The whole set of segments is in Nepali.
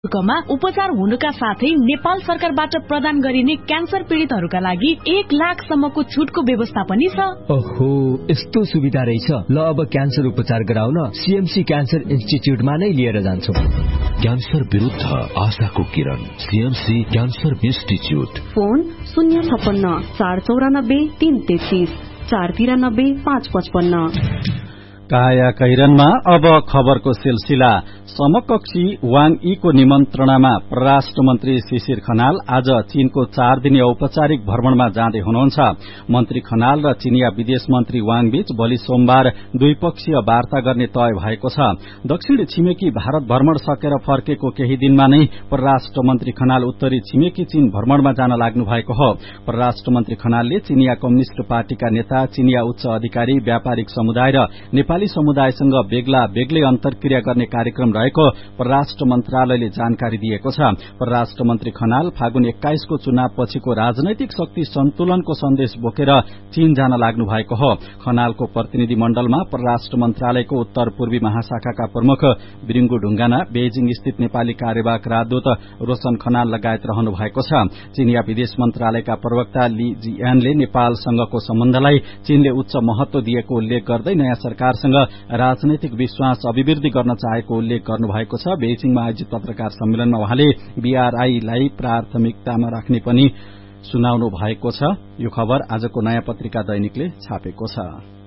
शुल्कमा उपचार हुनुका साथै नेपाल सरकारबाट प्रदान गरिने क्यान्सर पीडितहरूका लागि 1 लाखसम्मको छुटको व्यवस्था पनि छ। ओहो, यस्तो सुविधा रहेछ। ल अब क्यान्सर उपचार गराउन सीएमसी क्यान्सर इन्स्टिट्युटमा नै लिएर जान्छौ। क्यान्सर विरुद्ध आशाको किरण, सीएमसी क्यान्सर इन्स्टिट्युट। फोन 056 494 333 493 555। काया कैरनमा अब खबरको सिलसिला। समकक्षी वाङ यीको निमन्त्रणामा परराष्ट्र मन्त्री शिशिर खनाल आज चीनको 4 दिने औपचारिक भ्रमणमा जाँदै हुनुहुन्छ। मन्त्री खनाल र चीनिया विदेश मन्त्री वाङ बीच भोलि सोमबार द्विपक्षीय वार्ता गर्ने तय भएको छ। दक्षिण छिमेकी भारत भ्रमण सकेर फर्केको केही दिनमा नै परराष्ट्र मन्त्री खनाल उत्तरी छिमेकी चीन भ्रमणमा जान लाग्नु भएको हो। परराष्ट्र मन्त्री खनालले चीनिया कम्युनिष्ट पार्टीका नेता, चीनिया उच्च अधिकारी, व्यापारिक समुदाय र नेपाली समुदायसँग बेग्ला बेग्लै अन्तर्क्रिया गर्ने कार्यक्रम रहेको परराष्ट्र मन्त्रालयले जानकारी दिएको छ। परराष्ट्र मन्त्री खनाल फागुन 21 को चुनाव पछिको राजनैतिक शक्ति सन्तुलनको सन्देश बोकेर चीन जान लाग्नु भएको हो। खनालको प्रतिनिधि मण्डलमा परराष्ट्र मन्त्रालयको उत्तर पूर्वी महाशाखाका प्रमुख बिरिङ्गु ढुङ्गाना, बेजिङ स्थित नेपाली कार्यवाहक राजदूत रोशन खनाल लगायत रहनु भएको छ। चीनिया विदेश मन्त्रालयका प्रवक्ता ली जियानले नेपालसँगको सम्बन्धलाई चीनले उच्च महत्व दिएको उल्लेख गर्दै नयाँ सरकारसँग राजनैतिक विश्वास अभिवृद्धि गर्न चाहेको उल्लेख गर्नुभएको छ। बेजिङमा आयोजित पत्रकार सम्मेलनमा उहाँले बीआरआईलाई प्राथमिकतामा राख्ने पनि सुनाउनु भएको छ। यो खबर आजको नयाँ पत्रिका दैनिकले छापेको छ।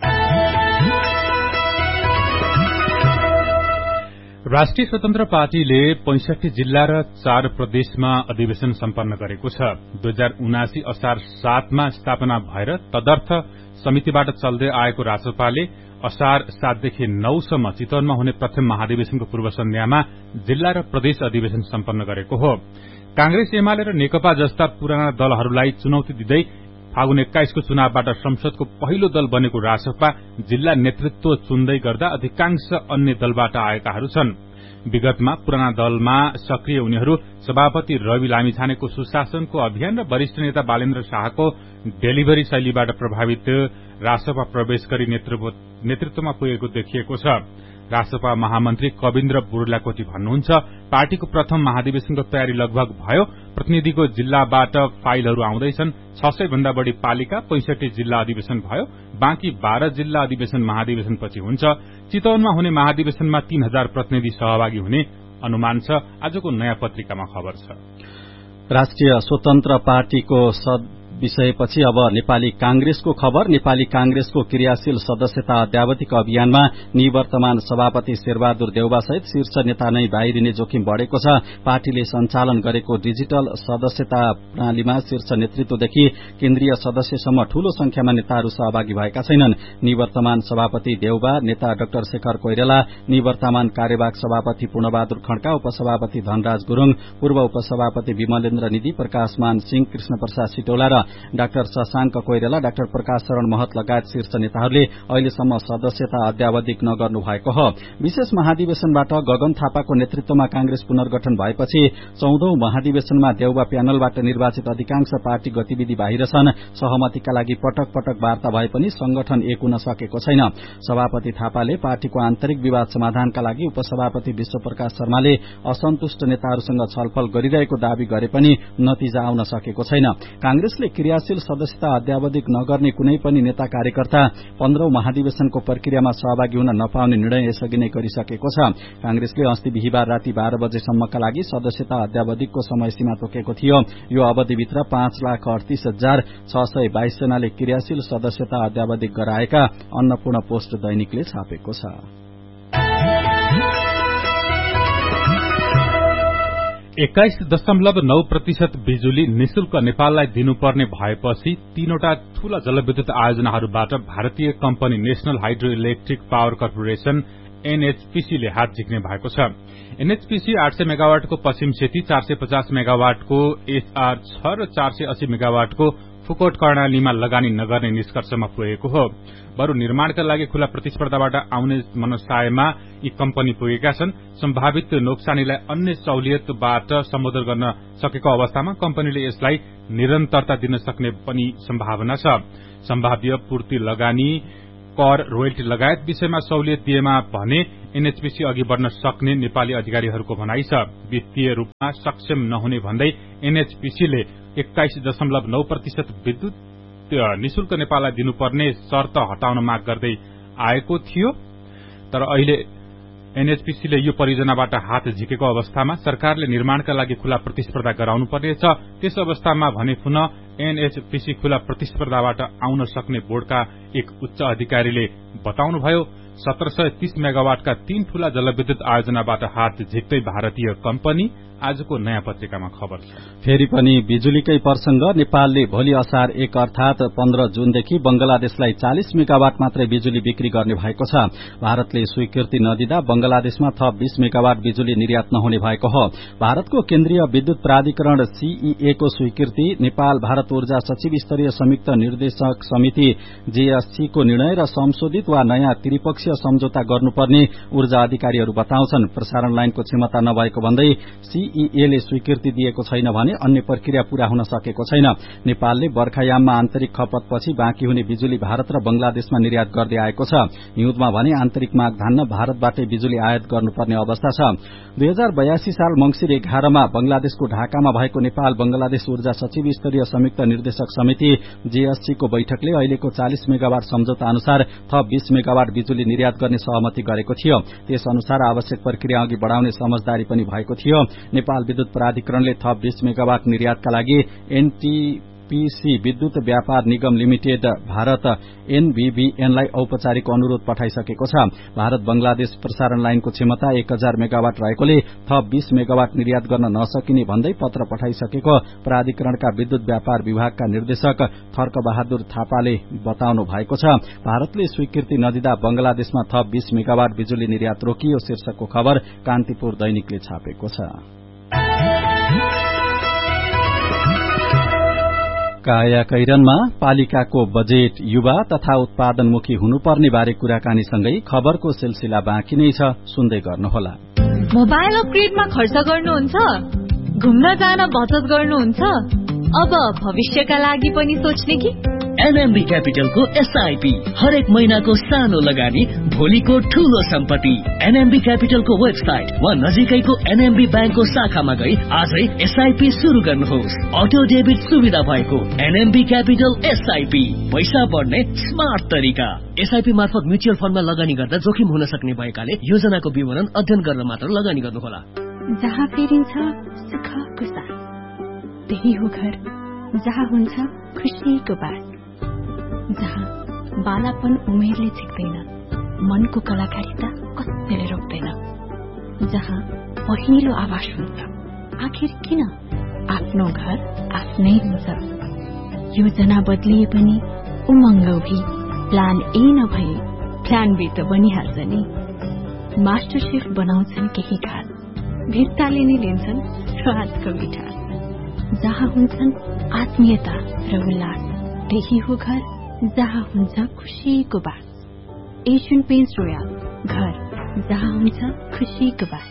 राष्ट्रिय स्वतन्त्र पार्टीले 65 जिल्ला र 4 प्रदेशमा अधिवेशन सम्पन्न गरेको छ। 2079 असार 7 मा स्थापना भएर तदर्थ समितिबाट चल्दै आएको रासपाले असार 7 देखि 9 सम्म चितवनमा हुने प्रथम महाधिवेशनको पूर्व सन्ध्यामा जिल्ला र प्रदेश अधिवेशन सम्पन्न गरेको हो। कांग्रेस, एमाले र नेकपा जस्ता पुराना दलहरूलाई चुनौती दिँदै फागुन 21 को चुनावबाट संसदको पहिलो दल बनेको रासपा जिल्ला नेतृत्व चुन्दै गर्दा अधिकांश अन्य दलबाट आएकाहरू छन्। विगतमा पुराना दलमा सक्रिय उनीहरू सभापति रवि लामिछानेको सुशासनको अभियान र वरिष्ठ नेता बालेन्द्र शाहको डेलिभरी शैलीबाट प्रभावित रासपा प्रवेश गरी नेतृत्वमा पुगेको देखिएको छ। रासपा महामन्त्री कविन्द्र बुर्लाकोटी भन्नुहुन्छ, पार्टीको प्रथम महाधिवेशनको तयारी लगभग भयो। प्रतिनिधिको जिल्लाबाट फाइलहरू आउँदैछन्। 600 भन्दा बढ़ी पालिका 65 जिल्ला अधिवेशन भयो। बाँकी 12 जिल्ला अधिवेशन महाधिवेशनपछि हुन्छ। चितवनमा हुने महाधिवेशनमा 3000 प्रतिनिधि सहभागी हुने अनुमान छ। आजको नयाँ पत्रिकामा खबर छ। राष्ट्रिय स्वतन्त्र पार्टीको विषयपछि अब नेपाली कांग्रेसको खबर। नेपाली कांग्रेसको क्रियाशील सदस्यता अद्यावधिक अभियानमा निवर्तमान सभापति शेरबहादुर देउवा सहित शीर्ष नेता नै बाहिरिने जोखिम बढ़ेको छ। पार्टीले सञ्चालन गरेको डिजिटल सदस्यता प्रणालीमा शीर्ष नेतृत्वदेखि केन्द्रीय सदस्यसम्म ठूलो संख्यामा नेताहरू सहभागी भएका छैनन्। निवर्तमान सभापति देउवा, नेता डाक्टर शेखर कोइराला, निवर्तमान कार्यवाहक सभापति पूर्णबहादुर खड्का, उपसभापति धनराज गुरूङ, पूर्व उपसभापति विमलेन्द्र निधि, प्रकाशमान सिंह, कृष्ण प्रसाद सिटौला र डाक्टर शशाङ्क कोइराला, डाक्टर प्रकाश शरण महत लगायत शीर्ष नेताहरूले अहिलेसम्म सदस्यता अद्यावधिक नगर्नु भएको हो। विशेष महाधिवेशनबाट गगन थापाको नेतृत्वमा कांग्रेस पुनर्गठन भएपछि 14औं महाधिवेशनमा देउवा प्यानलबाट निर्वाचित अधिकांश पार्टी गतिविधि बाहिर छन्। सहमतिका लागि पटक पटक वार्ता भए पनि संगठन एक हुन सकेको छैन। सभापति थापाले पार्टीको आन्तरिक विवाद समाधानका लागि उपसभापति विश्वप्रकाश शर्माले असन्तुष्ट नेताहरूसँग छलफल गरिरहेको दावी गरे पनि नतिजा आउन सकेको छैन। कांग्रेसले क्रियाशील सदस्यता अद्यावधिक नगर्ने कुनै पनि नेता कार्यकर्ता 15औं महाधिवेशनको प्रक्रियामा सहभागी हुन नपाउने निर्णय यसअघि नै गरिसकेको छ। कांग्रेसले अस्ति बिहीबार राति 12 बजेसम्मका लागि सदस्यता अद्यावधिकको समय सीमा तोकेको थियो। यो अवधिभित्र 5,38,622 जनाले क्रियाशील सदस्यता अद्यावधिक गराएका अन्नपूर्ण पोस्ट दैनिकले छापेको छ। 21.9% बिजुली निशुल्क नेपाललाई दिनुपर्ने भएपछि 3वटा ठूला जलविद्युत आयोजनाहरूबाट भारतीय company national hydro electric power corporation एनएचपीसीले हात झिक्ने भएको छ। एनएचपीसी 800 मेगावाटको पश्चिम सेती, 450 मेगावाटको एसआर 6 र 480 मेगावाटको फुकोट कर्णालीमा लगानी नगर्ने निष्कर्षमा पुगेको हो। बरु निर्माणका लागि खुला प्रतिस्पर्धाबाट आउने मनसायमा यी कम्पनी पुगेका छन्। सम्भावित नोक्सानीलाई अन्य सहुलियतबाट सम्बोधन गर्न सकेको अवस्थामा कम्पनीले यसलाई निरन्तरता दिन सक्ने पनि सम्भावना छ। सम्भाव्य पूर्ति लगानी कर, रोयल्टी लगायत विषयमा सहुलियत दिएमा भने एनएचपीसी अघि बढ्न सक्ने नेपाली अधिकारीहरूको भनाइ छ। वित्तीय रूपमा सक्षम नहुने भन्दै एनएचपीसीले 21.9% विद्युत निशुल्क नेपाललाई दिनुपर्ने शर्त हटाउन माग गर्दै आएको थियो। तर अहिले एनएचपीसीले यो परियोजनाबाट हात झिकेको अवस्थामा सरकारले निर्माणका लागि खुला प्रतिस्पर्धा गराउनु पर्नेछ। त्यस अवस्थामा भने पुनः एनएचपीसी खुला प्रतिस्पर्धाबाट आउन सक्ने बोर्डका एक उच्च अधिकारीले बताउनुभयो 1730 मेगावाटका 3 ठूला जलविद्युत आयोजनाबाट हात झिक्दै भारतीय कम्पनी। आजको नयाँ पत्रिकामा खबर छ। फेरि पनि बिजुलीकै प्रसंग। नेपालले भोलि असार 1 अर्थात 15 जुनदेखि बंगलादेशलाई 40 मेगावाट मात्रै बिजुली बिक्री गर्ने भएको छ। भारतले स्वीकृति नदिँदा बंगलादेशमा थप 20 मेगावाट बिजुली निर्यात नहुने भएको हो। भारतको केन्द्रीय विद्युत प्राधिकरण सीईए को स्वीकृति, नेपाल भारत ऊर्जा सचिव स्तरीय संयुक्त निर्देशक समिति जेएससी को निर्णय र संशोधित वा नयाँ त्रिपक्षीय सम्झौता गर्नुपर्ने ऊर्जा अधिकारीहरू बताउँछन्। प्रसारण लाइनको क्षमता नभएको भन्दै सीईए ले स्वीकृति दिएको छैन भने अन्य प्रक्रिया पूरा हुन सकेको छैन। नेपालले बर्खायाममा आन्तरिक खपतपछि बाँकी हुने बिजुली भारत र बंगलादेशमा निर्यात गर्दै आएको छ। हिउँदमा भने आन्तरिक माग धान्न भारतबाटै बिजुली आयात गर्नुपर्ने अवस्था छ। 2082 साल मंसिर 11 मा बंगलादेशको ढाकामा भएको नेपाल बंगलादेश ऊर्जा सचिव स्तरीय संयुक्त निर्देशक समिति जेएससी को बैठकले अहिलेको 40 मेगावाट सम्झौता अनुसार थप 20 मेगावाट बिजुली निर्यात गर्ने सहमति गरेको थियो। त्यस अनुसार आवश्यक प्रक्रिया अघि बढ़ाउने समझदारी पनि भएको थियो। नेपाल विद्युत प्राधिकरणले थप 20 मेगावाट निर्यातका लागि एनटीपीसी विद्युत व्यापार निगम लिमिटेड भारत एनबीबीएनलाई औपचारिक अनुरोध पठाइसकेको छ। भारत बंगलादेश प्रसारण लाइनको क्षमता 1000 मेगावाट रहेकोले थप 20 मेगावाट निर्यात गर्न नसकिने भन्दै पत्र पठाइसकेको प्राधिकरणका विद्युत व्यापार विभागका निर्देशक थर्क बहादुर थापाले बताउनु भएको छ। भारतले स्वीकृति नदिँदा बंगलादेशमा थप 20 मेगावाट बिजुली निर्यात रोकियो शीर्षकको खबर कान्तिपुर दैनिकले छापेको छ। काया कैरनमा पालिकाको बजेट युवा तथा उत्पादनमुखी हुनुपर्ने बारे कुराकानीसँगै खबरको सिलसिला बाँकी नै छ, सुन्दै गर्नुहोला। मोबाइल अपग्रेडमा खर्च गर्नुहुन्छ, घुम्न जान बचत गर्नुहुन्छ, अब भविष्यका लागि पनि सोच्ने कि? एनएमबी क्यापिटलको एसआईपी हरेक महिनाको सानो लगानी भोलिको ठूलो सम्पत्ति। एनएमबी क्यापिटलको वेबसाइट वा नजिकैको एनएमबी ब्याङ्कको शाखामा गई आजै एसआईपी शुरू गर्नुहोस्। अटो डेबिट सुविधा भएको एनएमबी क्यापिटल एसआईपी, पैसा बढ्ने स्मार्ट तरिका। एसआईपी मार्फत म्युचुअल फण्डमा लगानी गर्दा जोखिम हुन सक्ने भएकाले योजनाको विवरण अध्ययन गर्न मात्र लगानी गर्नुहोला। जहाँ फेरिन्छ सुखको साथ, त्यही हो घर जहाँ हुन्छ खुसीको बात, जहाँ बालापन उमेरले झिक्दैन, मनको कलाकारिता कसैले रोक्दैन, जहाँ पहिलो आवाज हुन्छ आखिर किन आफ्नो घर आफ्नै हुन्छ। योजना बदलिए पनि उमङ्ग भी प्लान ए नभए प्लान बी त बनिहाल्छ नि। मास्टर शेफ बनाउँछन् केही खास, भित्ताले नै लिन्छन् स्वादको मिठास, जहाँ हुन्छन् आत्मीयता र उल्लास, त्यही हो घर जहाँ हुन्छ खुशीको बात। एशियन पेन्ट्स रोयल, घर जहाँ हुन्छ खुशीको बात।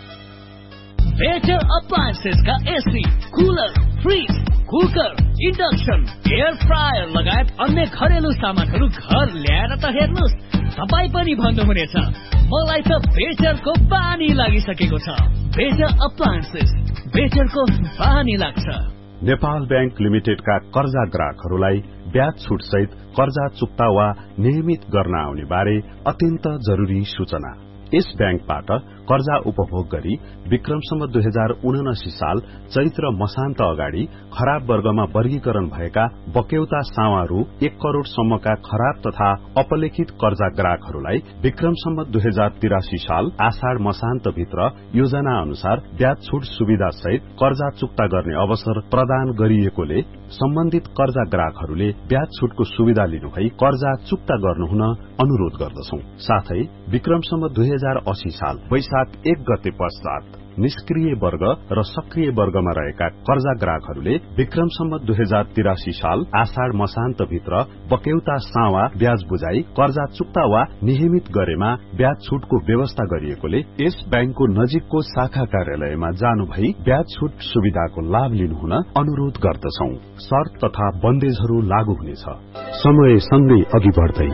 बेटर अप्लायन्सेस का AC, cooler, fridge, cooker, induction, air fryer लगायत अन्य घरेलु सामानहरू घर ल्याएर त हेर्नुहोस्, तपाई पनि भन्नुहुनेछ मलाई त बेटरको बानी लागिसकेको छ। बेटर अप्लायन्सेस, बेटरको बानी लाग्छ। नेपाल बैंक लिमिटेडका कर्जा ग्राहकहरूलाई ब्याज छुट सहित कर्जा चुक्ता वा नियमित गर्न आउने बारे अत्यन्त जरुरी सूचना। यस बैंकबाट कर्जा उपभोग गरी विक्रमसम्म 2079 साल चैत्र मसान्त अगाडि खराब वर्गमा वर्गीकरण भएका बक्यौता सावा रु 1 करोड़ सम्मका खराब तथा अपलेखित कर्जा ग्राहकहरूलाई विक्रमसम्म 2083 साल आषाढ़ मसान्त भित्र योजना अनुसार ब्याज छुट सुविधा सहित कर्जा चुक्ता गर्ने अवसर प्रदान गरिएकोले सम्बन्धित कर्जा ग्राहकहरूले ब्याज छुटको सुविधा लिनुभई कर्जा चुक्ता गर्नुहुन अनुरोध गर्दछौं। साथै विक्रमसम्म 2080 साल वैशाख 1 गते पश्चात निष्क्रिय वर्ग र सक्रिय वर्गमा रहेका कर्जा ग्राहकहरूले विक्रमसम्म 2083 साल आषाढ़ मसान्त भित्र बक्यौता सावा ब्याज बुझाई कर्जा चुक्ता वा नियमित गरेमा ब्याज छुटको व्यवस्था गरिएकोले यस बैंकको नजिकको शाखा कार्यालयमा जानु भई ब्याज छुट सुविधाको लाभ लिनुहुन अनुरोध गर्दछौं। शर्त तथा बन्देजहरू लागू हुनेछ। समय सँगै अघि बढ्दै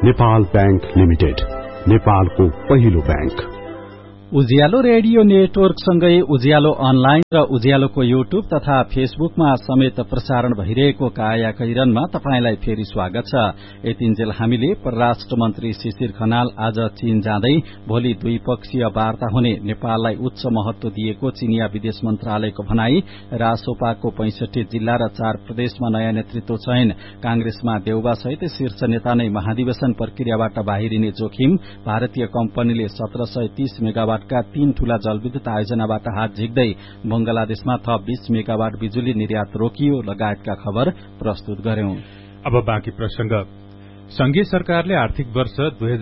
नेपाल बैंक लिमिटेड, नेपालको पहिलो बैंक। उज्यालो रेडियो नेटवर्कसँगै उज्यालो अनलाइन र उज्यालोको युट्युब तथा फेसबुकमा समेत प्रसारण भइरहेको काया कैरनमा तपाईंलाई फेरि स्वागत छ। यतिन्जेल हामीले परराष्ट्र मन्त्री शिशिर खनाल आज चीन जाँदै भोलि द्विपक्षीय वार्ता हुने नेपाललाई उच्च महत्व दिएको चीनिया विदेश मन्त्रालयको भनाई, रासोपाको 65 जिल्ला र 4 प्रदेशमा नयाँ नेतृत्व चयन, कांग्रेसमा देउबा सहित शीर्ष नेता नै महाधिवेशन प्रक्रियाबाट बाहिरिने जोखिम, भारतीय कम्पनीले 1730 मेगावाट का 3 ठूला जलविद्युत आयोजनाबाट हात झिक्दै बंगलादेशमा थप 20 मेगावाट बिजुली निर्यात रोकियो लगायतका खबर प्रस्तुत गर्यौं। अब बाँकी प्रसंग। संघीय सरकारले आर्थिक वर्ष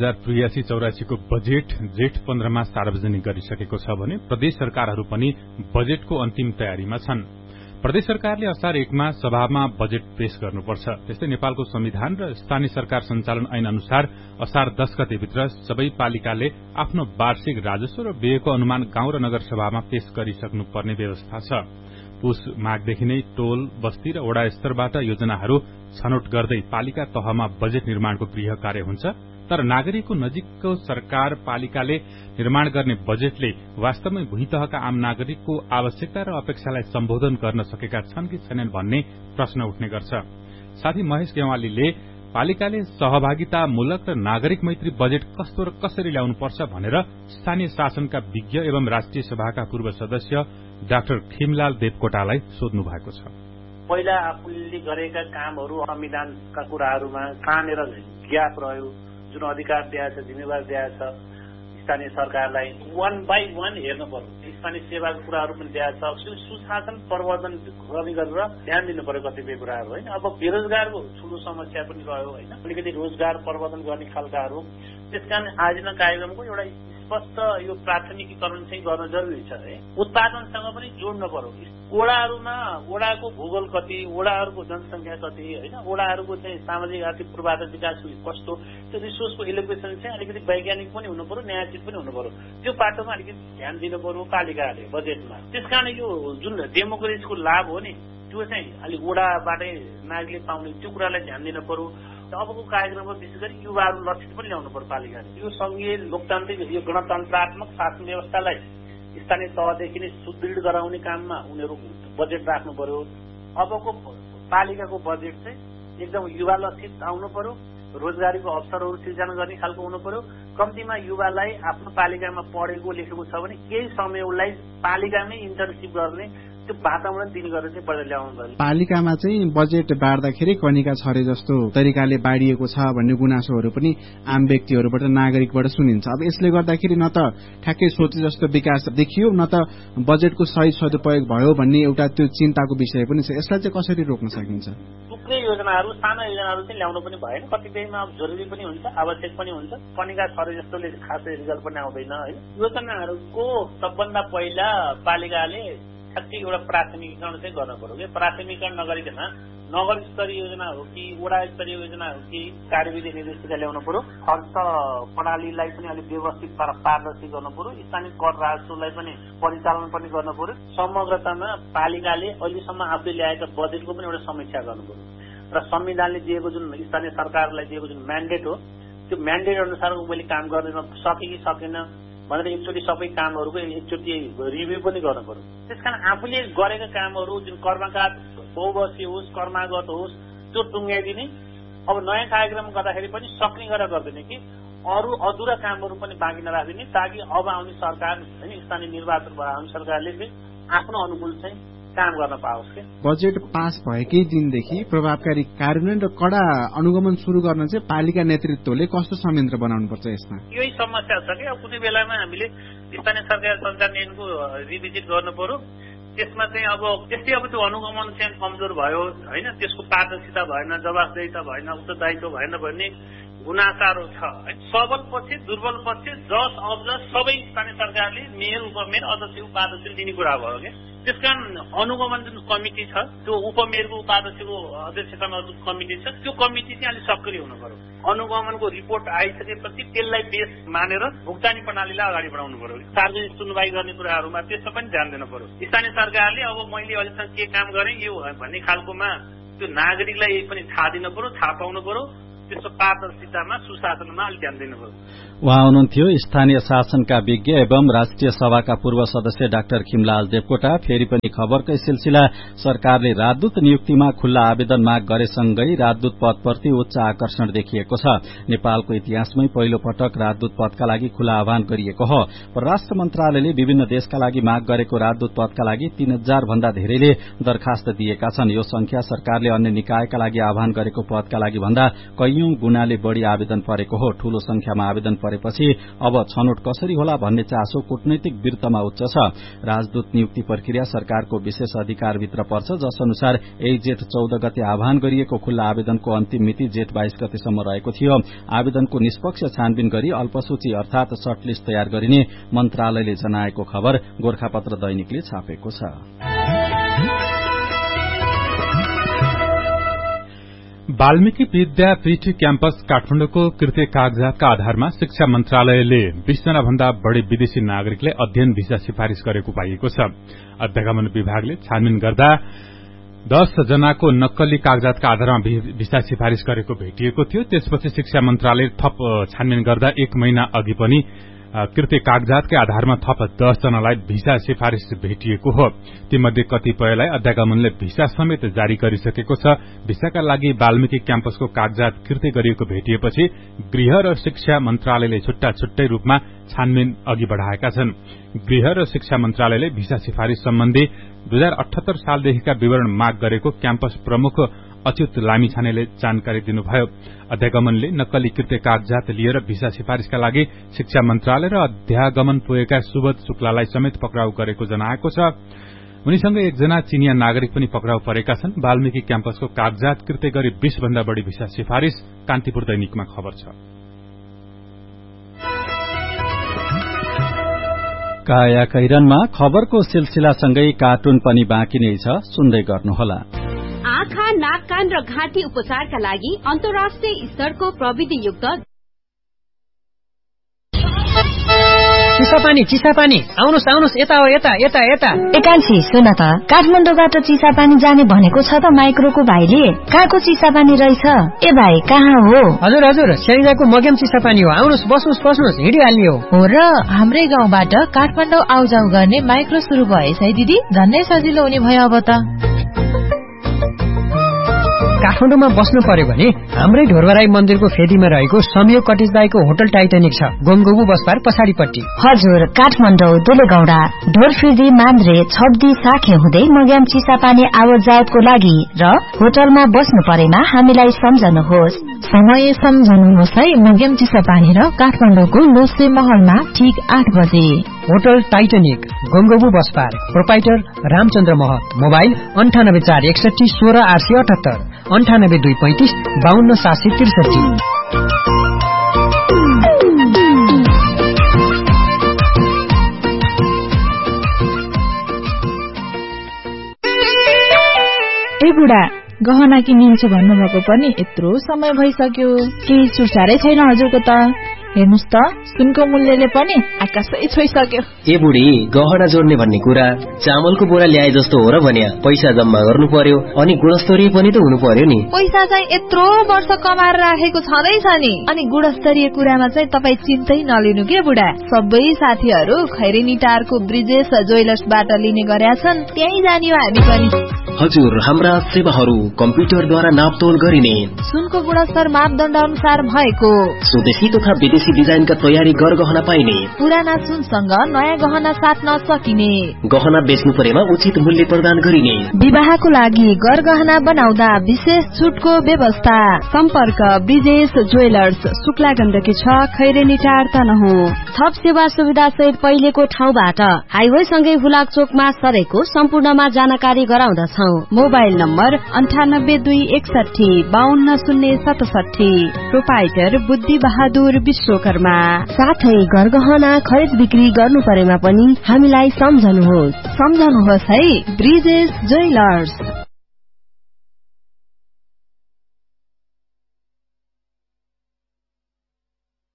2083-84 को बजेट जेठ 15 मा सार्वजनिक गरिसकेको छ भने प्रदेश सरकारहरू पनि बजेटको अन्तिम तयारीमा छन्। प्रदेश सरकारले असार 1 मा सभामा बजेट पेश गर्नुपर्छ। त्यस्तै नेपालको संविधान र स्थानीय सरकार संचालन ऐन अनुसार असार 10 गतेभित्र सबै पालिकाले आफ्नो वार्षिक राजस्व र व्ययको अनुमान गाउँ र नगर सभामा पेश गरिसक्नुपर्ने व्यवस्था छ। पुस माघदेखि नै टोल, बस्ती र वडा स्तरबाट योजनाहरू छनौट गर्दै पालिका तहमा बजेट निर्माणको गृह कार्य हुन्छ। तर नागरिकको नजिकको सरकार पालिकाले निर्माण गर्ने बजेटले वास्तवमै भूमि तहका आम नागरिकको आवश्यकता र अपेक्षालाई सम्बोधन गर्न सकेका छन् कि छैनन् भन्ने प्रश्न उठ्ने गर्छ। साथै महेश गेवालीले पालिकाले सहभागितामूलक र नागरिक मैत्री बजेट कस्तो र कसरी ल्याउनुपर्छ भनेर स्थानीय शासनका विज्ञ एवं राष्ट्रिय सभाका पूर्व सदस्य डाक्टर खिमलाल देवकोटालाई सोध्नु भएको छ। पहिला आफूले गरेका कामहरू संविधानका कुराहरूमा छानेर ग्याप रह्यो, जुन अधिकार दिएको छ, जिम्मेवारी दिएको छ स्थानीय सरकारलाई 1 by 1 हेर्नु पर्यो। स्थानीय सेवाको कुराहरू पनि दिएको छ, सुशासन प्रवर्धन गर्ने गरेर ध्यान दिनु पर्यो कतिपय कुराहरू होइन। अब बेरोजगारको ठूलो समस्या पनि रह्यो होइन, अलिकति रोजगार प्रवर्धन गर्ने खालकाहरू। त्यसकारण आयोजना कार्यक्रमको एउटा स्पष्ट यो प्राथमिकीकरण चाहिँ गर्न जरुरी छ है। उत्पादनसँग पनि जोड्न पर्यो। वडाहरूमा वडाको भूगोल कति, वडाहरूको जनसंख्या कति होइन, वडाहरूको चाहिँ सामाजिक आर्थिक पूर्वाधार विकास कस्तो, त्यो रिसोर्सको एलोकेसन चाहिँ अलिकति वैज्ञानिक पनि हुनु पर्यो, न्यायोचित पनि हुनु पर्यो। त्यो पाटोमा अलिकति ध्यान दिनु पर्यो पालिकाले बजेटमा। त्यसकारण यो जुन डेमोक्रेसीको लाभ हो नि त्यो चाहिँ अलिक वडाबाटै नागरिकले पाउने त्यो कुरालाई ध्यान दिनु पर्यो। अबको कार्यक्रममा विशेष गरी युवाहरू लक्षित पनि ल्याउनु पर्यो पालिकाले। यो संघीय लोकतान्त्रिक यो गणतन्त्रात्मक शासन व्यवस्थालाई स्थानीय तहदेखि नै सुदृढ गराउने काममा उनीहरू बजेट राख्नु पर्यो। अबको पालिकाको बजेट चाहिँ एकदम युवा लक्षित आउनु पर्यो, रोजगारीको अवसरहरू सृजना गर्ने खालको हुनु पर्यो। कम्तीमा युवालाई आफ्नो पालिकामा पढेको लेखेको छ भने केही समय उसलाई पालिकामै इन्टर्नसिप गर्ने त्यो वातावरण दिने गरेर चाहिँ बजेट ल्याउनु पर्यो। पालिकामा चाहिँ बजेट बाँड्दाखेरि कनिका छरे जस्तो तरिकाले बाँडिएको छ भन्ने गुनासोहरू पनि आम व्यक्तिहरूबाट नागरिकबाट सुनिन्छ। अब यसले गर्दाखेरि न त ठ्याक्कै सोचे जस्तो विकास देखियो, न त बजेटको सही सदुपयोग भयो भन्ने एउटा त्यो चिन्ताको विषय पनि छ। यसलाई चाहिँ कसरी रोक्न सकिन्छ? थुप्रै योजनाहरू, साना योजनाहरू चाहिँ ल्याउनु पनि भएन, कतिपयमा अब जरुरी पनि हुन्छ, आवश्यक पनि हुन्छ। कनिका छरे जस्तोले खासै रिजल्ट पनि आउँदैन होइन। योजनाहरूको सबभन्दा पहिला पालिकाले ठ्याक्कै एउटा प्राथमिकीकरण चाहिँ गर्न पर्यो कि प्राथमिकीकरण नगरिकन नगर स्तरीय योजना हो कि वडा स्तरीय योजना हो कि कार्यविधि निर्देशिका ल्याउनु पर्यो। खर्च प्रणालीलाई पनि अलिक व्यवस्थित पारदर्शी गर्नु पर्यो। स्थानीय कर राजस्वलाई पनि परिचालन पनि गर्नु पर्यो। समग्रतामा पालिकाले अहिलेसम्म आफूले ल्याएका बजेटको पनि एउटा समीक्षा गर्नु पर्यो र संविधानले दिएको जुन स्थानीय सरकारलाई दिएको जुन म्यान्डेट हो त्यो म्यान्डेट अनुसारको मैले काम गर्न सके कि सकेन भनेर एकचोटि सबै कामहरूको एकचोटि रिभ्यू पनि गर्नु पर्यो। त्यसकारण आफूले गरेका कामहरू जुन कर्मकाण्ड बहुवर्षीय होस्, कर्मागत होस्, त्यो टुङ्ग्याइदिने। अब नयाँ कार्यक्रम गर्दाखेरि पनि सक्ने गरेर गर्दिने कि अरू अधुरा कामहरू पनि बाँकी नराखिदिने, ताकि अब आउने सरकार होइन स्थानीय निर्वाचन भएर आउने सरकारले चाहिँ आफ्नो अनुकूल चाहिँ काम गर्न पाओस् के। बजेट पास भएकै दिनदेखि प्रभावकारी कार्यान्वयन र कडा अनुगमन शुरू गर्न चाहिँ पालिका नेतृत्वले कस्तो संयन्त्र बनाउनुपर्छ? यसमा यही समस्या छ कि अब कुनै बेलामा हामीले स्थानीय सरकार सञ्चालन ऐनको रिभिजिट गर्नु पर्यो। त्यसमा चाहिँ अब त्यस्तै अब त्यो अनुगमन चाहिँ कमजोर भयो होइन, त्यसको पारदर्शिता भएन, जवाफदेहिता भएन, उत्तरदायित्व भएन भन्ने गुनासाहरू छ। सबल पक्ष, दुर्बल पक्ष, जस अबजस सबै स्थानीय सरकारले मेयर, उपमेयर, अध्यक्ष, उपाध्यक्ष दिने कुरा भयो क्या। त्यसकारण अनुगमन जुन कमिटी छ त्यो उपमेयरको उपाध्यक्षको अध्यक्षतामा जुन कमिटी छ त्यो कमिटी चाहिँ अलिक सक्रिय हुनु पर्यो। अनुगमनको रिपोर्ट आइसकेपछि त्यसलाई बेस मानेर भुक्तानी प्रणालीलाई अगाडि बढाउनु पर्यो। सार्वजनिक सुनवाई गर्ने कुराहरूमा त्यसमा पनि ध्यान दिनु पर्यो। स्थानीय सरकारले अब मैले अहिलेसम्म के काम गरेँ यो भन्ने खालकोमा त्यो नागरिकलाई पनि थाहा दिनु पर्यो, थाहा पाउनु पर्यो। त्यसको पारदर्शितामा सुशासनमा अलिक ध्यान दिनुभयो। उहाँ हुनुहुन्थ्यो स्थानीय शासनका विज्ञ एवं राष्ट्रिय सभाका पूर्व सदस्य डाक्टर खिमलाल देवकोटा। फेरि पनि खबरकै सिलसिला सरकारले राजदूत नियुक्तिमा खुल्ला आवेदन माग गरेसँगै राजदूत पदप्रति उच्च आकर्षण देखिएको छ। नेपालको इतिहासमै पहिलो पटक राजदूत पदका लागि खुल्ला आह्वान गरिएको हो। परराष्ट्र मन्त्रालयले विभिन्न देशका लागि माग गरेको राजदूत पदका लागि 3000 भन्दा धेरैले दरखास्त दिएका छन्। यो संख्या सरकारले अन्य निकायका लागि आह्वान गरेको पदका लागि भन्दा कैयौं गुणाले बढ़ी आवेदन परेको हो। ठूलो संख्यामा आवेदन परेपछि अब छनौट कसरी होला भन्ने चासो कूटनैतिक वृत्तमा उच्च छ। राजदूत नियुक्ति प्रक्रिया सरकारको विशेष अधिकारभित्र पर्छ, जस अनुसार यही जेठ 14 गते आह्वान गरिएको खुल्ला आवेदनको अन्तिम मिति जेठ 22 गतेसम्म रहेको थियो। आवेदनको निष्पक्ष छानबिन गरी अल्पसूची अर्थात सर्टलिस्ट तयार गरिने मन्त्रालयले जनाएको खबर गोरखापत्र दैनिकले छापेको छ। वाल्मीकि विद्यापीठ क्याम्पस काठमाडौँको कृत्य कागजातका आधारमा शिक्षा मन्त्रालयले 20 जना भन्दा बढ़ी विदेशी नागरिकले अध्ययन भिसा सिफारिश गरेको पाइएको छ। अध्यागमन विभागले छानबिन गर्दा 10 जनाको नक्कली कागजातका आधारमा भिसा सिफारिश गरेको भेटिएको थियो। त्यसपछि शिक्षा मन्त्रालयले थप छानबिन गर्दा 1 महिना अघि पनि कृत्य कागजातकै आधारमा थप 10 जनालाई भिसा सिफारिश भेटिएको हो। तीमध्ये कतिपयलाई अध्यागमनले भिसा समेत जारी गरिसकेको छ। भिसाका लागि वाल्मीकि क्याम्पसको कागजात कृत्य गरिएको भेटिएपछि गृह र शिक्षा मन्त्रालयले छुट्टा छुट्टै रूपमा छानबिन अघि बढ़ाएका छन्। गृह र शिक्षा मन्त्रालयले भिसा सिफारिश सम्बन्धी 2078 सालदेखिका विवरण माग गरेको क्याम्पस प्रमुख अच्युत लामिछानेले जानकारी दिनुभयो। अध्यागमनले नक्कली कृत्य कागजात लिएर भिसा सिफारिशका लागि शिक्षा मन्त्रालय र अध्यागमन पुगेका सुबोध शुक्लालाई समेत पक्राउ गरेको जनाएको छ। उनीसँग 1 जना चिनिया नागरिक पनि पक्राउ परेका छन्। वाल्मीकि क्याम्पसको कागजात कृत्य गरी 20 भन्दा बढ़ी भिसा सिफारिश कान्तिपुर दैनिकमा खबर छ। काया कैरनमा खबरको सिलसिलासँगै कार्टुन पनि बाँकी नै छ, सुन्दै गर्नुहोला। आँखा, नाक, कान र घाँटी उपचारका लागि अन्तर्राष्ट्रिय स्तरको प्रविधियुक्त चिसापानी आउनुस् आउनुस्, यता हो, यता यता यता। एकान्छी सुन त, काठमाडौँबाट चिसापानी जाने भनेको छ त माइक्रोको भाइले। कहाँको चिसापानी रहेछ? ए भाइ कहाँ हो? हजुर हजुर, स्याङ्जाको मग्याम चिसापानी हो। आउनुस्, बस्नुस्, हिँडिहाल्ने हो। र हाम्रै गाउँबाट काठमाडौँ आउजाउ गर्ने माइक्रो सुरु भएछ है दिदी, झन्नै सजिलो हुने भयो अब त। काठमाडौँमा बस्नु पर्यो भने हाम्रै ढोरबराई मन्दिरको फेदीमा रहेको संयोग कटेज बाईको होटल टाइटानिक छ, गोङगोबु बसपार पछाडिपट्टि। हजुर, काठमाडौँ दुलेगौडा ढोरफिर्दी मान्द्रे छब्दी साखे हुँदै मग्याम चिसापानी आवत जावतको लागि र होटलमा बस्नु परेमा हामीलाई सम्झनुहोस्। समय सम्झनुहोस् है। मग्याम चिसापानी र काठमाडौँको लोसे महलमा ठीक 8 बजे। होटल टाइटानिक गोङगोबु बसपार, प्रोपाइटर रामचन्द्र महत। मोबाइल 9841 16 878, 9825 52 763। ए बुढा, गहना किनिन्छु भन्नुभएको पनि यत्रो समय भइसक्यो, केही सुरसारै छैन हजुरको त। हेर्नुस् त, सुनको मूल्यले पनि आकाशै छोइसक्यो। ए बुढी, गहना जोड्ने भन्ने कुरा चामलको बोरा ल्याए जस्तो हो र भन्या। पैसा जम्मा गर्नु पर्यो अनि गुणस्तरीय पनि त हुनु पर्यो नि। पैसा चाहिँ यत्रो वर्ष कमाएर राखेको छँदैछ नि। अनि गुणस्तरीय कुरामा चाहिँ तपाई चिन्तै नलिनु के बुढा। सबै साथीहरू खैरेनी टारको ब्रिजेश ज्वेलर्सबाट लिने गरेका छन्, त्यही जाने हो हामी पनि। हजुर, हाम्रा सेवाहरू कम्प्युटरद्वारा नापतोल गरिने, सुनको गुणस्तर मापदण्ड अनुसार भएको, स्वदेशी तथा विदेशी डिजाइनका तयारी गहना पाइने, पुराना सुनसँग नयाँ गहना साट्न सकिने, गहना बेच्नु परेमा उचित मूल्य प्रदान गरिने, विवाहको लागि गहना बनाउँदा विशेष छुटको व्यवस्था। सम्पर्क ब्रिजेश ज्वेलर्स, शुक्ला गण्डकी 6, खैरेनी टार तनहुँ। थप सेवा सुविधा सहित पहिलेको ठाउँबाट हाइवे सँगै हुलाक चोकमा सरेको सम्पूर्णमा जानकारी गराउँदछौ। Mobile number 98261 520067। प्रोपाइटर बुद्धि बहादुर विश्वकर्मा। साथै गहना खरिद बिक्री गर्नु परेमा पनि हामीलाई सम्झनुहोस् है। ब्रिजेश ज्वेलर्स।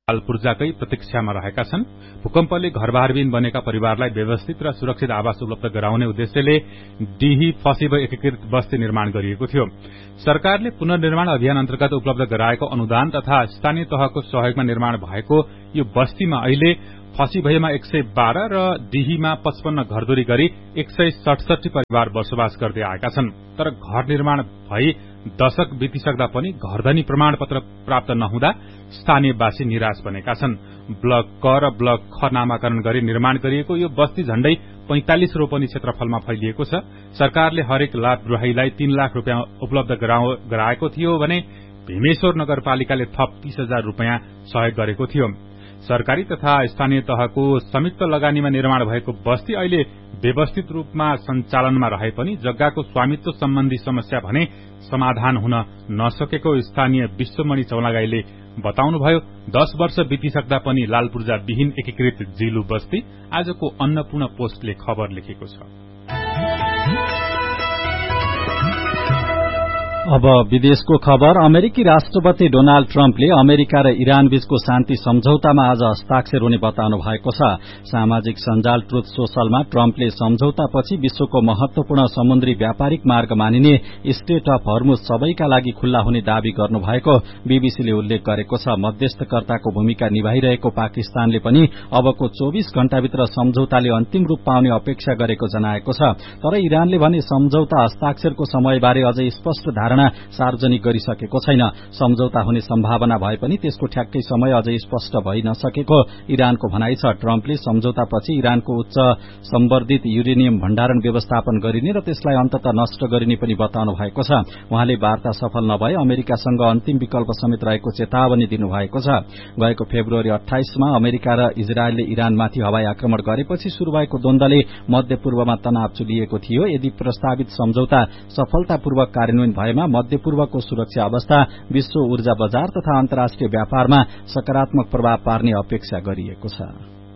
हाल पूर्जाकै प्रतीक्षामा रहेका छन्। भूकम्पले घरबारविहीन बनेका परिवारलाई व्यवस्थित र सुरक्षित आवास उपलब्ध गराउने उद्देश्यले डिही फसीभई एकीकृत बस्ती निर्माण गरिएको थियो। सरकारले पुनर्निर्माण अभियान अन्तर्गत उपलब्ध गराएको अनुदान तथा स्थानीय तहको सहयोगमा निर्माण भएको यो बस्तीमा अहिले फसीभईमा 112 र डिहीमा 55 घरधुरी गरी 167 परिवार बसोबास गर्दै आएका छन्। तर घर निर्माण भई दशक बितिसक्दा पनि घरधनी प्रमाणपत्र प्राप्त नहुँदा स्थानीयवासी निराश बनेका छन्। ब्लक क र ब्लक ख नामाकरण गरी निर्माण गरिएको यो बस्ती झण्डै 45 रोपनी क्षेत्रफलमा फैलिएको छ। सरकारले हरेक लाभग्राहीलाई 3 लाख रुपियाँ उपलब्ध गराएको थियो भने भीमेश्वर नगरपालिकाले थप 30,000 रुपियाँ सहयोग गरेको थियो। सरकारी तथा स्थानीय तहको संयुक्त लगानीमा निर्माण भएको बस्ती अहिले व्यवस्थित रूपमा सञ्चालनमा रहे पनि जग्गाको स्वामित्व सम्बन्धी समस्या भने समाधान हुन नसकेको स्थानीय विश्वमणि चौलागाईले बताउनुभयो। 10 वर्ष बितिसक्दा पनि लालपूर्जा विहीन एकीकृत जिलु बस्ती आजको अन्नपूर्ण पोस्टले खबर लेखेको छ। अब विदेशको खबर। अमेरिकी राष्ट्रपति डोनाल्ड ट्रम्पले अमेरिका र इरान बीचको शान्ति सम्झौतामा आज हस्ताक्षर हुने बताउनु भएको छ। सामाजिक सञ्जाल ट्रुथ सोशलमा ट्रम्पले सम्झौतापछि विश्वको महत्वपूर्ण समुद्री व्यापारिक मार्ग मानिने स्ट्रेट अफ हर्मुज सबैका लागि खुल्ला हुने दावी गर्नुभएको बीबीसीले उल्लेख गरेको छ। मध्यस्थकर्ताको भूमिका निभाइरहेको पाकिस्तानले पनि अबको 24 घण्टाभित्र सम्झौताले अन्तिम रूप पाउने अपेक्षा गरेको जनाएको छ। तर इरानले भने सम्झौता हस्ताक्षरको समयबारे अझै स्पष्ट धारणा सार्वजनिक गरिसकेको छैन। सम्झौता हुने सम्भावना भए पनि त्यसको ठ्याक्कै समय अझै स्पष्ट भइ नसकेको इरानको भनाइ छ। ट्रम्पले सम्झौतापछि इरानको उच्च सम्वर्धित युरेनियम भण्डारण व्यवस्थापन गरिने र त्यसलाई अन्ततः नष्ट गरिने पनि बताउनु भएको छ। उहाँले वार्ता सफल नभए अमेरिकासँग अन्तिम विकल्प समेत रहेको चेतावनी दिनुभएको छ। गएको फेब्रुअरी 28 मा अमेरिका र इजरायलले इरानमाथि हवाई आक्रमण गरेपछि शुरू भएको द्वन्द्वले मध्यपूर्वमा तनाव चुलिएको थियो। यदि प्रस्तावित सम्झौता सफलतापूर्वक कार्यान्वयन भएमा मध्यपूर्वको सुरक्षा अवस्था, विश्व ऊर्जा बजार तथा अन्तर्राष्ट्रिय व्यापारमा सकारात्मक प्रभाव पार्ने अपेक्षा गरिएको छ।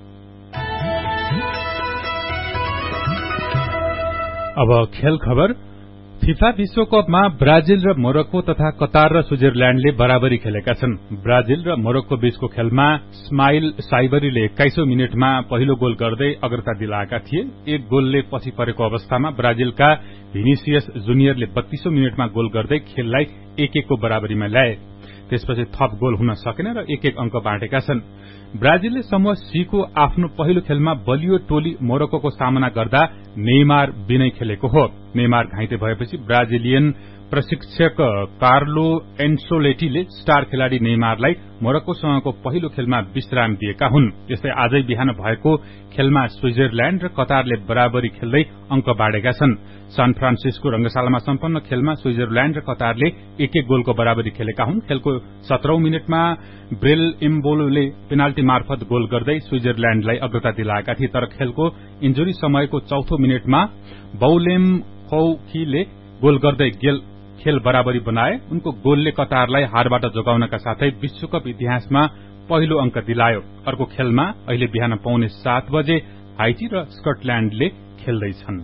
अब खेल खबर। फिफा विश्वकपमा ब्राजिल र मोरक्को तथा कतार र स्विजरल्याण्डले बराबरी खेलेका छन्। ब्राजिल र मोरक्को बीचको खेलमा स्माइल साइबरीले 21औं मिनेटमा पहिलो गोल गर्दै अग्रता दिलाएका थिए। एक गोलले पछि परेको अवस्थामा ब्राजिलका भिनिसियस जुनियरले 32औं मिनेटमा गोल गर्दै खेललाई 1-1 को बराबरीमा ल्याए। त्यसपछि थप गोल हुन सकेन र 1-1 अंक बाँटेका छन्। ब्राजिलले समूह सी को आफ्नो पहिलो खेलमा बलियो टोली मोरक्कोको सामना गर्दा नेइमार बिनै खेलेको हो। नेइमार घाइते भएपछि ब्राजिलियन प्रशिक्षक कार्लो एन्सोलेटीले स्टार खेलाड़ी नेइमारलाई मोरक्कोसँगको पहिलो खेलमा विश्राम दिएका हुन्। यस्तै आजै बिहान भएको खेलमा स्विजरल्याण्ड र कतारले बराबरी खेल्दै अंक बाँडेका छन्। सान फ्रान्सिस्को रंगशालामा सम्पन्न खेलमा स्विजरल्याण्ड र कतारले 1-1 गोलको बराबरी खेलेका हुन्। खेलको 17औं मिनेटमा ब्रेल इम्बोलोले पेनाल्टी मार्फत गोल गर्दै स्विजरल्याण्डलाई अग्रता दिलाएका थिए। तर खेलको इन्जुरी समयको 4औं मिनेटमा बौलेम खौखीले गोल गर्दै खेल बराबरी बनाए। उनको गोलले कतारलाई हारबाट जोगाउनका साथै विश्वकप इतिहासमा पहिलो अंक दिलायो। अर्को खेलमा अहिले बिहान 7:15 बजे हाइटी र स्कटल्याण्डले खेल्दैछन्।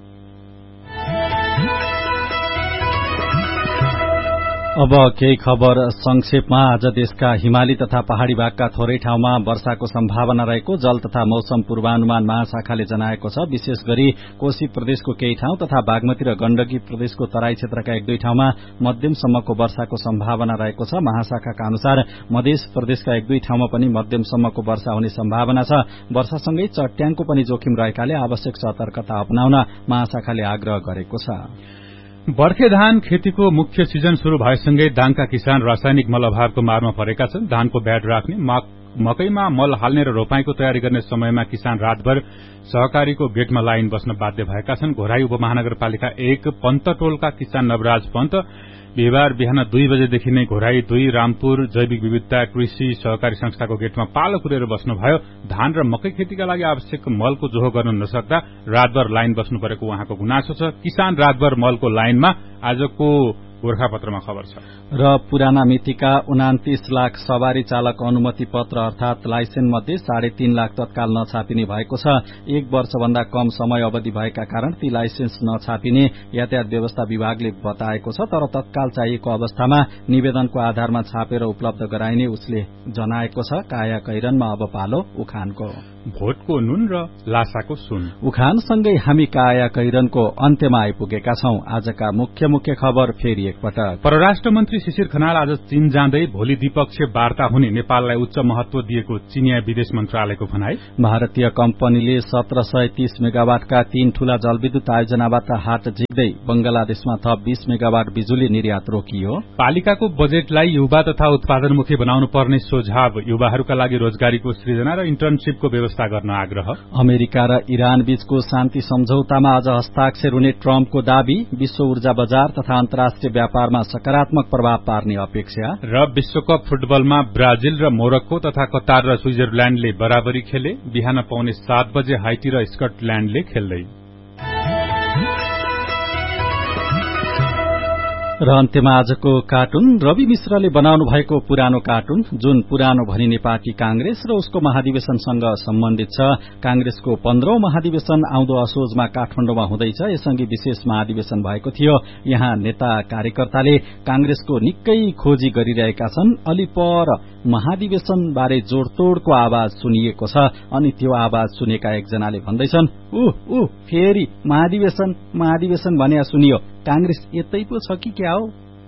अब केही खबर संक्षेपमा। आज देशका हिमाली तथा पहाड़ी भागका थोरै ठाउँमा वर्षाको सम्भावना रहेको जल तथा मौसम पूर्वानुमान महाशाखाले जनाएको छ। विशेष गरी कोशी प्रदेशको केही ठाउँ तथा बागमती र गण्डकी प्रदेशको तराई क्षेत्रका 1-2 ठाउँमा मध्यमसम्मको वर्षाको सम्भावना रहेको छ। महाशाखाका अनुसार मध्य प्रदेशका 1-2 ठाउँमा पनि मध्यमसम्मको वर्षा हुने सम्भावना छ। वर्षासँगै चट्याङको पनि जोखिम रहेकाले आवश्यक सतर्कता अपनाउन महाशाखाले आग्रह गरेको छ। बर्खे धान खेतीको मुख्य सिजन शुरू भएसँगै दाङका किसान रासायनिक मल अभावको मारमा परेका छन्। धानको ब्याड राख्ने, मकैमा मल हाल्ने र रोपाईको तयारी गर्ने समयमा किसान रातभर सहकारीको गेटमा लाइन बस्न बाध्य भएका छन्। घोराई उपमहानगरपालिका 1 पन्तटोलका किसान नवराज पन्त बिहिबार बिहान 2 बजेदेखि नै घोराई 2 रामपुर जैविक विविधता कृषि सहकारी संस्थाको गेटमा पालो पुरेर बस्नुभयो। धान र मकै खेतीका लागि आवश्यक मलको जोहो गर्न नसक्दा रातभर लाइन बस्नु परेको उहाँको गुनासो छ। किसान रातभर मलको लाइनमा आजको गोरखापत्रमा खबर छ। र पुराना मितिका 29 लाख सवारी चालक अनुमति पत्र अर्थात लाइसेन्स मध्ये 3.5 लाख तत्काल नछापिने भएको छ। 1 वर्षभन्दा कम समय अवधि भएका कारण ती लाइसेन्स नछापिने यातायात व्यवस्था विभागले बताएको छ। तर तत्काल चाहिएको अवस्थामा निवेदनको आधारमा छापेर उपलब्ध गराइने उसले जनाएको छ। काया कैरनमा अब पालो उखानको। भोटको नुन र लासाको सुन। उखानसँगै हामी काया कैरनको अन्त्यमा आइपुगेका छौं। आजका मुख्य खबर फेरि एकपटक। परराष्ट्र मन्त्री शिशिर खनाल आज चीन जाँदै भोलि द्विपक्षीय वार्ता हुने नेपाललाई उच्च महत्व दिएको चीनिया विदेश मन्त्रालयको भनाई। भारतीय कम्पनीले 1730 मेगावाटका 3 ठूला जलविद्युत आयोजनाबाट हात झिक्दै बंगलादेशमा थप 20 मेगावाट बिजुली निर्यात रोकियो। पालिकाको बजेटलाई युवा तथा उत्पादनमुखी बनाउनु पर्ने सुझाव। युवाहरूका लागि रोजगारीको सृजना र इन्टर्नशिपको व्यवस्था गर्न आग्रह। अमेरिका र इरान बीचको शान्ति सम्झौतामा आज हस्ताक्षर हुने ट्रम्पको दावी। विश्व ऊर्जा बजार तथा अन्तर्राष्ट्रिय व्यापारमा सकारात्मक प्रभाव पार्ने अपेक्षा। र विश्वकप फुटबलमा ब्राजिल र मोरक्को तथा कतार र स्विजरल्याण्डले बराबरी खेले। बिहान पाउने 7 बजे हाइटी र स्कटल्याण्डले खेल्दै। र अन्त्यमा आजको कार्टुन। रवि मिश्रले बनाउनु भएको पुरानो कार्टुन, जुन पुरानो भनिने पार्टी कांग्रेस र उसको महाधिवेशनसँग सम्बन्धित छ। कांग्रेसको 15औं महाधिवेशन आउँदो असोजमा काठमाडौँमा हुँदैछ। यसअघि विशेष महाधिवेशन भएको थियो। यहाँ नेता कार्यकर्ताले कांग्रेसको निकै खोजी गरिरहेका छन्। अलि पर महाधिवेशन बारे जोडतोडको आवाज सुनिएको छ। अनि त्यो आवाज सुनेका एकजनाले भन्दैछन्, फेरि महाधिवेशन भन्या सुनियो। कांग्रेस यतै पो छ कि क्या हो?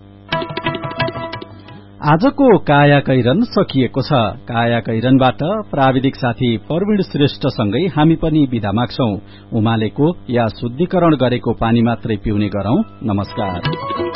आजको काया कैरन सकिएको छ। काया कैरनबाट प्राविधिक साथी प्रवीण श्रेष्ठसँगै हामी पनि बिदा माग्छौं। उमालेको या शुद्धिकरण गरेको पानी मात्रै पिउने गरौं। नमस्कार।